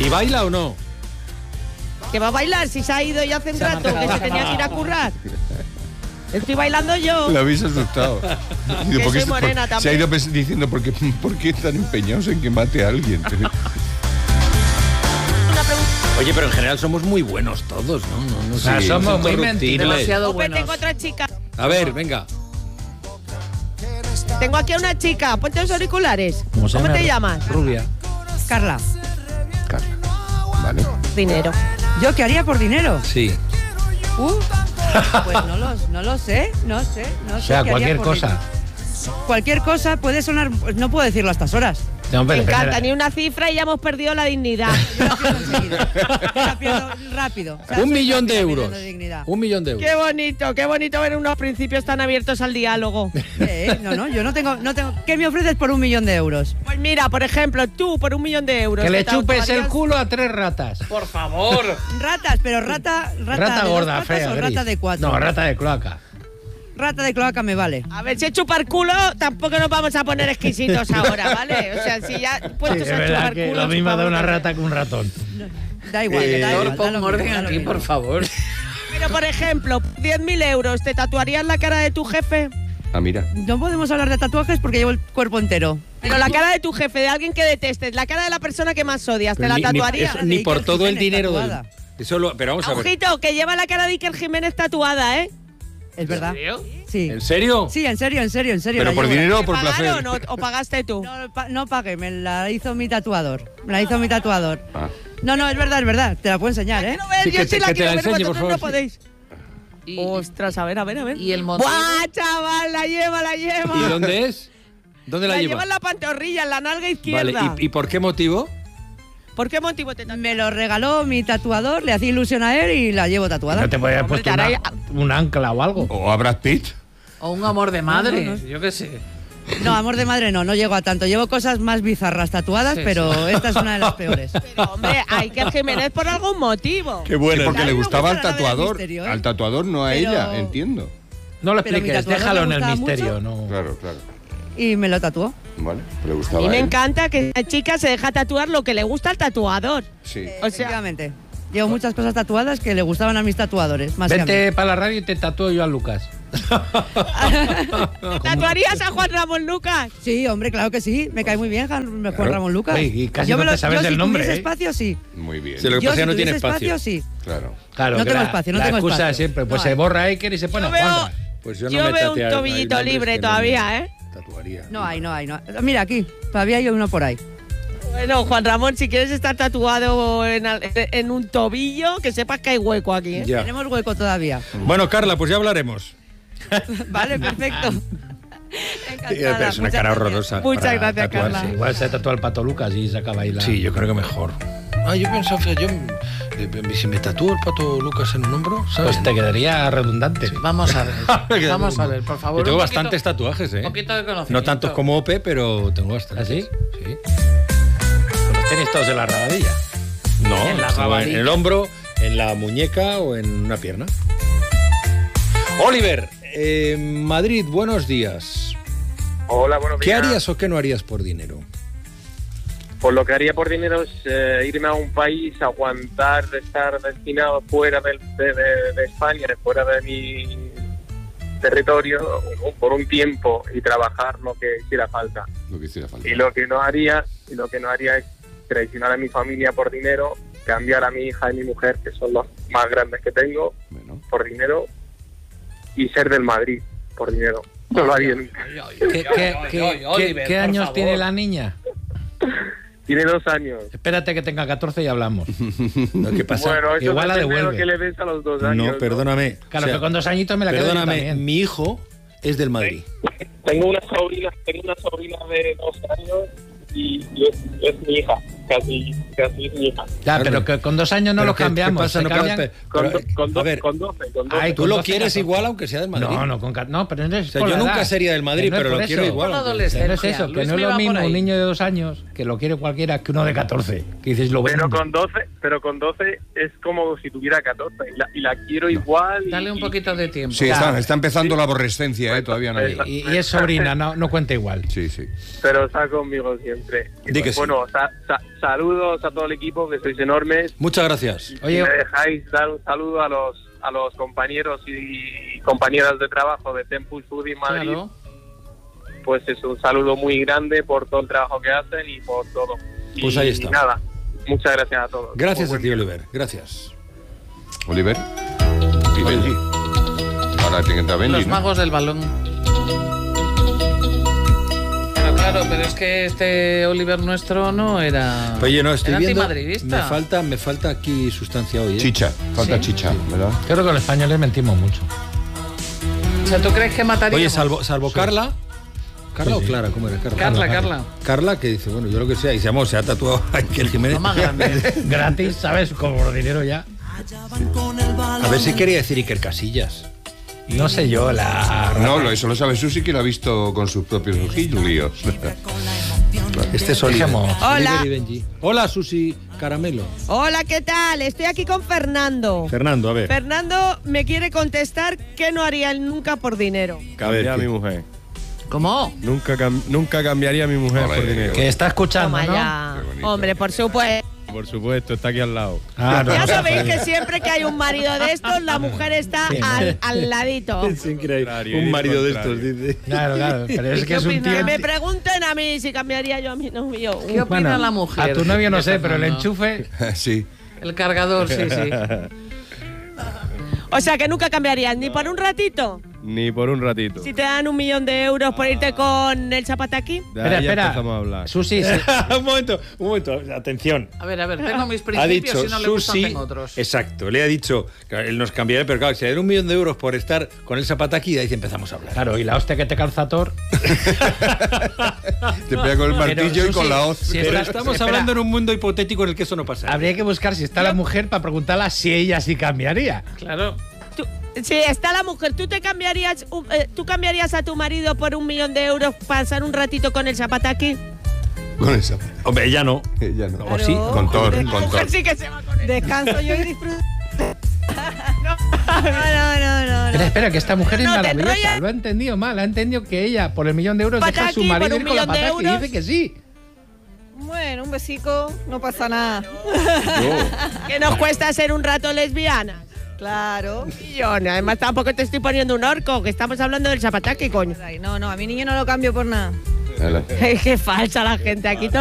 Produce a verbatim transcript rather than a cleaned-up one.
¿Y baila o no? ¿Que va a bailar si se ha ido ya hace un rato, que se tenía que ir a currar? Estoy bailando yo. Lo habéis asustado. Que soy porque morena por, también. se ha ido pens- diciendo, ¿por qué, ¿por qué están empeñados en que mate a alguien? Una pregunta. Oye, pero en general somos muy buenos todos, ¿no? no, no O sea, sí, somos muy incorruptibles. mentirosos. Demasiado Ope, buenos. tengo otra chica. A ver, venga. Tengo aquí a una chica. Ponte los auriculares. ¿Cómo se ¿Cómo llama? te llamas? Rubia. Carla, Carla. Vale. Dinero. ¿yo qué haría por dinero? Sí. Uh, pues no lo, no lo sé, no sé, no sé. O sea, qué haría cualquier por cosa. dinero. Cualquier cosa puede sonar, pues no puedo decirlo a estas horas. No, Me pero encanta, espera. ni una cifra y ya hemos perdido la dignidad. Yo la pierdo enseguida. Yo la pierdo rápido. O sea, Un soy millón de rápida euros. perdiendo dignidad. Un millón de euros. Qué bonito, qué bonito ver unos principios tan abiertos al diálogo. Eh, no, no, yo no tengo, no tengo. ¿Qué me ofreces por un millón de euros? Pues mira, por ejemplo, tú por un millón de euros. Que le ¿te chupes el tatuarías? culo a tres ratas. Por favor. Ratas, pero rata, rata, Rata de dos gorda, patas fea. o gris. rata de cuatro. No, rata de cloaca. Rata de cloaca me vale. A ver, si es chupar culo, tampoco nos vamos a poner exquisitos ahora, ¿vale? O sea, si ya Sí, puestos es a verdad chupar que culo. lo mismo da chupamos una también. rata que un ratón. Da igual, Eh, da igual. da Pon lo orden mismo, da lo aquí, mismo. por favor. Pero, por ejemplo, diez mil euros, ¿te tatuarías la cara de tu jefe? Ah, mira. No podemos hablar de tatuajes porque llevo el cuerpo entero. Pero la cara de tu jefe, de alguien que detestes, la cara de la persona que más odias, ¿te Pero la ni, ni- tatuarías? eso, ni por Iker todo el Jiménez dinero del... tatuada. Eso lo, pero vamos a ver. Ojito, que lleva la cara de Iker Jiménez tatuada, ¿eh? Es verdad. Sí. ¿En serio? Sí, en serio, en serio, en serio. ¿Pero la por llevo. dinero o ¿Te por placer? pagaron o, o pagaste tú? No, pa- no pagué, me la hizo mi tatuador. Me la hizo mi tatuador. Ah. No, no, es verdad, es verdad. Te la puedo enseñar, ¿eh? Quiero ver, Sí, yo que sí te- la que te quiero la ver, enseñe, vosotros por no favor. podéis. Y, Ostras, a ver, a ver, a ver. y el motivo. ¡Buah, chaval! La lleva, la lleva. ¿Y dónde es? ¿Dónde la, La lleva? lleva en la pantorrilla, en la nalga izquierda. Vale, ¿y, ¿y por qué motivo? ¿Por qué motivo te tatuaste? Me lo regaló mi tatuador, le hacía ilusión a él y la llevo tatuada. ¿No te podías haber Hombre, puesto te una- hará- un ancla o algo? O a Brad Pitt. O un amor de madre. No, no, no. Yo qué sé. No, amor de madre no, no llego a tanto. Llevo cosas más bizarras tatuadas, Sí, pero esta es una de las peores. Pero, hombre, hay que Jiménez por algún motivo. Qué bueno. porque A mí le me gustaba gusta al la nave del tatuador. misterio, ¿eh? Al tatuador, no a Pero- ella, entiendo. No lo Pero mi expliques, tatuador déjalo me en el gustaba misterio. mucho. No. Claro, claro. Y me lo tatuó. Vale, le A gustaba mí me a él. encanta que la chica se deja tatuar lo que le gusta al tatuador. Sí. O sea, Efectivamente. Llevo muchas cosas tatuadas que le gustaban a mis tatuadores. Más que a mí. Vente para la radio y te tatúo yo a Lucas. ¿tatuarías a Juan Ramón Lucas? Sí, hombre, claro que sí. Me cae muy bien Juan, Juan Claro. Ramón Lucas. Oye, y casi Yo no me te sabes yo del si nombre, tuviese ¿eh? espacio, sí. Muy bien. Sí, lo que Yo pasa es que si no tiene tuviese espacio. sí. Claro. Claro, No que tengo la- espacio, no la tengo excusa espacio. de siempre, pues No se hay. borra Iker y se pone Yo veo, Juanra. Pues yo no yo me veo un tatea- tobillito hay nombres libre que no todavía, me ¿eh? Tatuaría. No hay, no hay, no hay. Mira aquí, todavía hay uno por ahí. Bueno, Juan Ramón, si quieres estar tatuado en, al- en un tobillo, que sepas que hay hueco aquí, ¿eh? Ya. Tenemos hueco todavía. Bueno, Carla, pues ya hablaremos. Vale, perfecto. Encantada, Es una muchas cara gracias. horrorosa. Muchas para gracias, tatuarse. Carla. Igual se tatúa el pato Lucas y se acaba ahí la... Sí, yo creo que mejor. Ah, yo pensaba, yo, eh, si me tatúo el pato Lucas en un hombro, ¿sabes? Pues te quedaría redundante. Vamos a ver. Me queda Vamos muy- a ver, por favor. Yo tengo un poquito- bastantes tatuajes, ¿eh? Un poquito de conocimiento. No tantos como Ope, pero tengo bastantes. ¿Ah, sí? Sí. Los tenéis todos en la rabadilla. No, En la los tengo en rabadilla. el hombro, en la muñeca o en una pierna. Oliver, eh, Madrid, buenos días. Hola, buenos ¿Qué días. harías o qué no harías por dinero? Pues lo que haría por dinero es eh, irme a un país, aguantar de estar destinado fuera del- de, de- de España, fuera de mi territorio, por un tiempo y trabajar lo que hiciera falta. Lo que hiciera falta. Y lo que no haría, y lo que no haría es traicionar a mi familia por dinero, cambiar a mi hija y mi mujer, que son los más grandes que tengo, Bueno. por dinero, y ser del Madrid por dinero. No lo haría nunca. ¿Qué, qué- qué- ay, Oliver, qué por años favor. tiene la niña? Tiene dos años. Espérate que tenga catorce y hablamos. No, ¿qué pasa? Bueno, eso Igual la depende de lo devuelve. que le ves a los dos años. no, perdóname. Claro, O sea, que con dos añitos me la quedo yo Perdóname, también. mi hijo es del Madrid. Tengo una sobrina, tengo una sobrina de dos años y, y es, es mi hija, casi, casi es mi hija. Ya, pero que con dos años no Pero los ¿qué- cambiamos. ¿Qué pasa? se No cambian- cambias- Con, pero, do- con, a do- ver, con doce, con doce. Ay, tú con lo doce, quieres catorce. igual aunque sea del Madrid. No, no, con ca- no, pero no es O sea, por yo la nunca edad. sería del Madrid, Que no es pero por lo quiero eso. igual. Por la aunque- adolescencia. No es eso, que Luis no es me lo va por mismo ahí. un niño de dos años que lo quiere cualquiera que uno de catorce. Que dices, lo Pero vendo. con doce, pero con doce es como si tuviera catorce y la, y la quiero igual. Y, Dale un poquito de tiempo. Sí, está, está empezando la aborrescencia, ¿eh? Todavía no hay. Y, y es sobrina, no, no cuenta igual. Sí, sí. Pero está conmigo siempre. Di que sí. Bueno, sa, sa, saludos a todo el equipo, que sois enormes. Muchas gracias. Oye, si me dejáis dar un saludo a los a los compañeros y compañeras de trabajo de Tempus Food Madrid. Claro. Pues es un saludo muy grande por todo el trabajo que hacen y por todo. Pues y, ahí está. Y nada, muchas gracias a todos. Gracias a ti, Oliver. Gracias. Oliver y Benji. Ahora tiene que entrar Benji, Los ¿no? magos del balón. Pero claro, pero es que este Oliver nuestro no era. Oye, no, estoy era viendo. antimadridista. Me falta, me falta aquí sustancia hoy, ¿eh? Chicha, falta Sí. chicha, ¿verdad? Creo que los españoles mentimos mucho. O sea, ¿tú crees que mataríamos? Oye, salvo, salvo Sí. Carla. ¿Carla Sí, o sí. Clara? ¿Cómo era? Carla. Carla, Carla. Carla, que dice, bueno, yo lo que sea, y se llama, se ha tatuado a Iker Jiménez. Lo más grande. Gratis, ¿sabes? Como por dinero ya. A ver si quería decir Iker Casillas. No sé yo, la. No, lo- eso lo sabe Susi, que lo ha visto con sus propios ojillos. Este es Oliver. Dejemos. Hola. Oliver y Benji. Hola, Susi Caramelo. Hola, ¿qué tal? Estoy aquí con Fernando. Fernando, a ver. Fernando me quiere contestar que no haría él nunca por dinero. Cambiaría a mi mujer. ¿Cómo? Nunca, cam- nunca cambiaría a mi mujer Ole, por dinero. Que está escuchando, Toma ¿no? ya. Qué bonito. Hombre, por supuesto. Por supuesto, está aquí al lado. Ah, no, Ya no, sabéis no. que siempre que hay un marido de estos, la mujer está Sí. al, al ladito. Es increíble. Un marido de estos, dice. Claro, claro. Pero es que es un tío. Que me pregunten a mí si cambiaría yo a mi novio. ¿Qué opina Bueno, la mujer? A tu novio no de sé, pero el Fernando? enchufe, Sí. El cargador, sí, sí. O sea, que nunca cambiarías ni por un ratito. Ni por un ratito. Si te dan un millón de euros por irte con el zapataki. De ahí Espera, ya espera. empezamos a hablar. Susi, sí. un momento, un momento, atención. A ver, a ver, tengo mis Ha principios dicho y no le gustan, Susi, tengo otros. exacto, le ha dicho que él nos cambiaría, pero claro, si le dan un millón de euros por estar con el zapataki, ahí empezamos a hablar. Claro, y la hostia que te calza Thor. Te pega con el martillo Pero, y con Susi, la hoz. si Pero estás- estamos espera, hablando en un mundo hipotético en el que eso no pasa. Habría que buscar si está la mujer para preguntarla si ella sí cambiaría. Claro. Tú- si está la mujer, ¿tú te cambiarías, uh, eh, tú cambiarías a tu marido por un millón de euros pasar un ratito con el zapataki? Con esa. Hombre, ella no. Ella no. ¿O sí? Con Thor, La con mujer Thor. sí que se va con él. Descanso yo y disfruto. no, no, no, no. Espera, espera, que esta mujer es No te maravillosa. enrolles. Lo ha entendido mal. Ha entendido que ella, por el millón de euros, deja a Pataki, su por marido un ir con la millón de pataki y euros. dice que sí. Bueno, un besico, no pasa nada. Que nos cuesta ser un rato lesbiana. Claro. Y yo, no, además tampoco te estoy poniendo un orco, que estamos hablando del zapataki, coño. Ay, no, no, a mi niño no lo cambio por nada. Hala. Qué falsa la gente aquí.